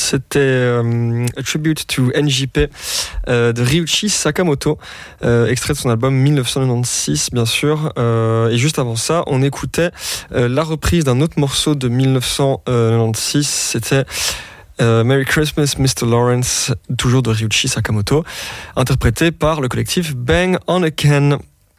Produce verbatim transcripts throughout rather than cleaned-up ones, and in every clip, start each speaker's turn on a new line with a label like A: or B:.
A: c'était euh, A Tribute to N J P euh, de Ryuichi Sakamoto, euh, extrait de son album dix-neuf cent quatre-vingt-seize, bien sûr. Euh, et juste avant ça, on écoutait euh, la reprise d'un autre morceau de dix-neuf cent quatre-vingt-seize. C'était euh, Merry Christmas, mister Lawrence, toujours de Ryuichi Sakamoto, interprété par le collectif Bang on a Can.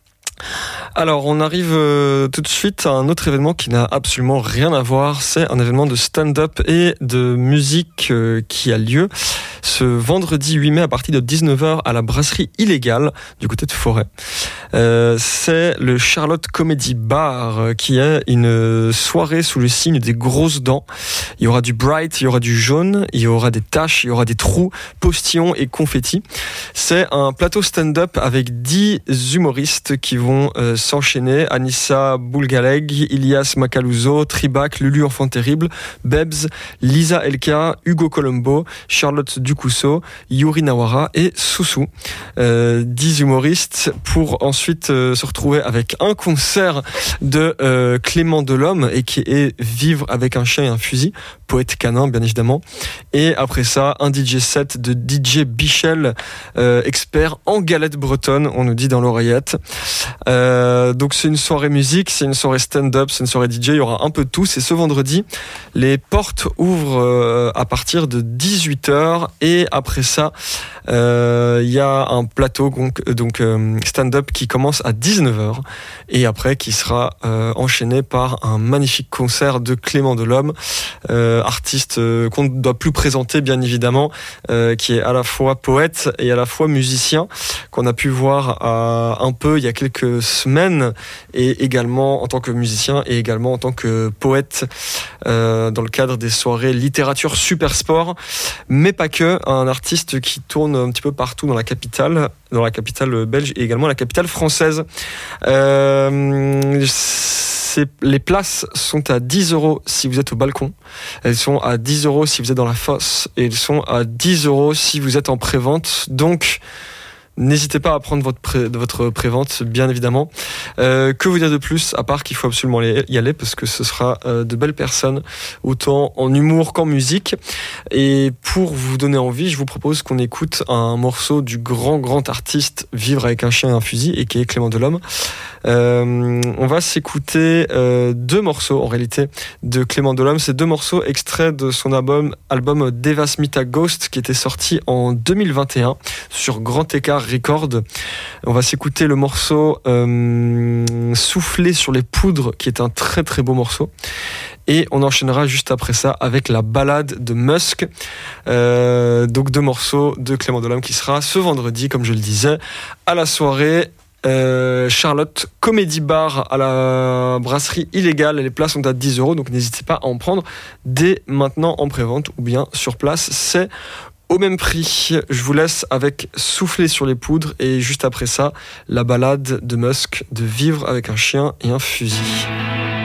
A: Alors, on arrive euh, tout de suite à un autre événement qui n'a absolument rien à voir. C'est un événement de stand-up et de musique euh, qui a lieu ce vendredi huit mai à partir de dix-neuf heures à la brasserie Illégale du côté de Forêt. Euh, c'est le Charlotte Comedy Bar euh, qui est une soirée sous le signe des grosses dents. Il y aura du bright, il y aura du jaune, il y aura des taches, il y aura des trous, postillons et confettis. C'est un plateau stand-up avec dix humoristes qui vont euh, s'enchaîner. Anissa Boulgaleg, Ilias Macaluso, Tribac, Lulu Enfant Terrible, Bebs, Lisa Elka, Hugo Colombo, Charlotte Ducousseau, Yuri Nawara et Soussou. Euh, dix humoristes pour ensuite euh, se retrouver avec un concert de euh, Clément Delhomme et qui est Vivre avec un chien et un fusil, poète canin bien évidemment. Et après ça, un D J set de D J Bichel, euh, expert en galette bretonne, on nous dit dans l'oreillette. Euh, donc c'est une soirée musique, c'est une soirée stand-up, c'est une soirée D J, il y aura un peu de tout. C'est ce vendredi. Les portes ouvrent euh, à partir de dix-huit heures et après ça, il euh, y a un plateau donc, donc euh, stand-up qui commence à dix-neuf heures et après qui sera euh, enchaîné par un magnifique concert de Clément Delhomme, euh, artiste euh, qu'on ne doit plus présenter bien évidemment, euh, qui est à la fois poète et à la fois musicien, qu'on a pu voir euh, un peu il y a quelques semaines et également en tant que musicien et également en tant que poète euh, dans le cadre des soirées littérature super sport, mais pas que, un artiste qui tourne un petit peu partout dans la capitale, dans la capitale belge et également la capitale française. Euh, c'est, les places sont à dix euros si vous êtes au balcon, elles sont à dix euros si vous êtes dans la fosse et elles sont à dix euros si vous êtes en pré-vente. Donc n'hésitez pas à prendre votre, pré, votre pré-vente, bien évidemment. Euh, que vous dire de plus, à part qu'il faut absolument y aller, parce que ce sera euh, de belles personnes, autant en humour qu'en musique. Et pour vous donner envie, je vous propose qu'on écoute un morceau du grand, grand artiste Vivre avec un chien et un fusil, et qui est Clément Delhomme. Euh, on va s'écouter euh, deux morceaux, en réalité, de Clément Delhomme. C'est deux morceaux extraits de son album, album Devasmita Ghost, qui était sorti en deux mille vingt et un sur Grand Écart Record. On va s'écouter le morceau euh, Souffler sur les poudres, qui est un très très beau morceau. Et on enchaînera juste après ça avec la balade de Musk. Euh, donc deux morceaux de Clément Delhomme qui sera ce vendredi, comme je le disais, à la soirée Euh, Charlotte Comedy Bar à la brasserie Illégale. Les places sont à dix euros, donc n'hésitez pas à en prendre dès maintenant en prévente ou bien sur place, c'est au même prix. Je vous laisse avec Souffler sur les poudres et juste après ça, la balade de Musk de Vivre avec un chien et un fusil.